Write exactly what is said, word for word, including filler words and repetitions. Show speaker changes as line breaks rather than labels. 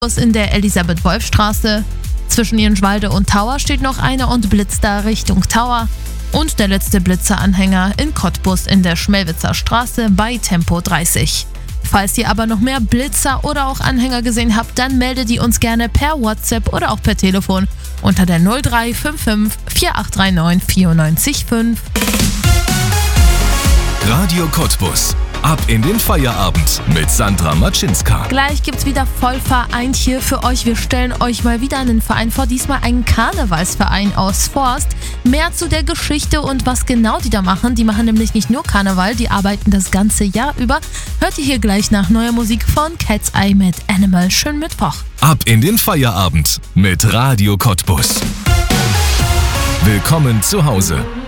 In der Elisabeth-Wolf-Straße. Zwischen Irnschwalde und Tower steht noch einer und blitzt da Richtung Tower. Und der letzte Blitzeranhänger in Cottbus in der Schmelwitzer Straße bei Tempo dreißig. Falls ihr aber noch mehr Blitzer oder auch Anhänger gesehen habt, dann meldet die uns gerne per WhatsApp oder auch per Telefon unter der null drei fünf fünf vier acht drei neun vier neun fünf.
Radio Cottbus. Ab in den Feierabend mit Sandra Matschinska.
Gleich gibt's wieder voll vereint hier für euch. Wir stellen euch mal wieder einen Verein vor, diesmal einen Karnevalsverein aus Forst. Mehr zu der Geschichte und was genau die da machen. Die machen nämlich nicht nur Karneval, die arbeiten das ganze Jahr über. Hört ihr hier gleich nach neuer Musik von Cat's Eye mit Animal. Schönen Mittwoch.
Ab in den Feierabend mit Radio Cottbus. Willkommen zu Hause.